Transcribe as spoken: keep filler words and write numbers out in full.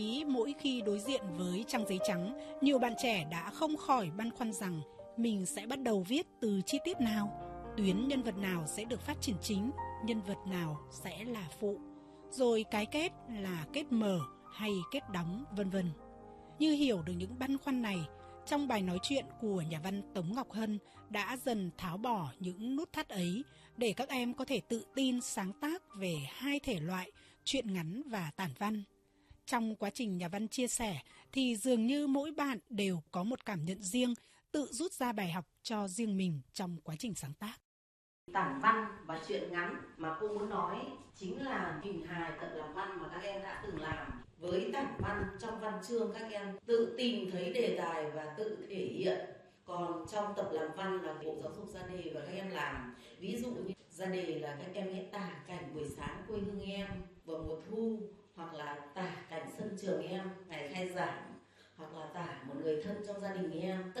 Ý mỗi khi đối diện với trang giấy trắng, nhiều bạn trẻ đã không khỏi băn khoăn rằng mình sẽ bắt đầu viết từ chi tiết nào, tuyến nhân vật nào sẽ được phát triển chính, nhân vật nào sẽ là phụ, rồi cái kết là kết mở hay kết đóng, vân vân. Như hiểu được những băn khoăn này, trong bài nói chuyện của nhà văn Tống Ngọc Hân đã dần tháo bỏ những nút thắt ấy để các em có thể tự tin sáng tác về hai thể loại truyện ngắn và tản văn. Trong quá trình nhà văn chia sẻ thì dường như mỗi bạn đều có một cảm nhận riêng, tự rút ra bài học cho riêng mình trong quá trình sáng tác. Tản văn và truyện ngắn mà cô muốn nói chính là hình hài tập làm văn mà các em đã từng làm. Với tản văn trong văn chương các em tự tìm thấy đề tài và tự thể hiện. Còn trong tập làm văn là Bộ Giáo dục ra đề và các em làm. Ví dụ như ra đề là các em hãy tả cảnh buổi sáng quê hương em vào mùa thu, hoặc là tả cảnh sân trường em ngày khai giảng, hoặc là tả một người thân trong gia đình em.